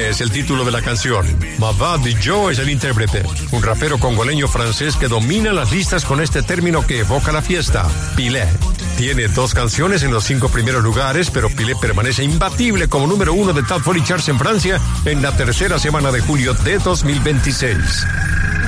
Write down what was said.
Pilé es el título de la canción. Mavad Dijo es el intérprete, un rapero congoleño francés que domina las listas con este término que evoca la fiesta, Pilé. Tiene 2 canciones en los 5 primeros lugares, pero Pilé permanece imbatible como número 1 de Top 40 Charts en Francia en la tercera semana de julio de 2026.